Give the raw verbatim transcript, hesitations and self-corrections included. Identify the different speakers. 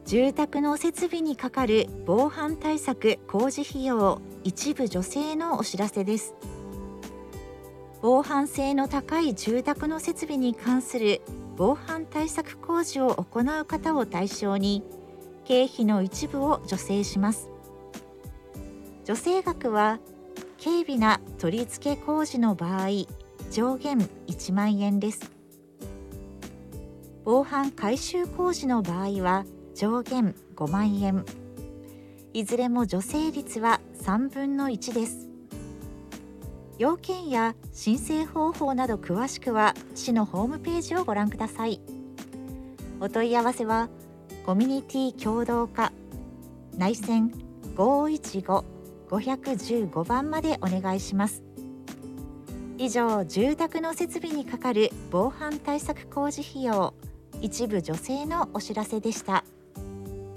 Speaker 1: 住宅の設備にかかる防犯対策工事費用一部助成のお知らせです。防犯性の高い住宅の設備に関する防犯対策工事を行う方を対象に経費の一部を助成します。助成額は軽微な取り付け工事の場合上限いちまんえんです。防犯改修工事の場合は上限ごまんえん。いずれも助成率はさんぶんのいちです。要件や申請方法など詳しくは市のホームページをご覧ください。お問い合わせはコミュニティ共同課内線ごいちご ごいいごばんまでお願いします。以上、住宅の設備にかかる防犯対策工事費用一部助成のお知らせでした。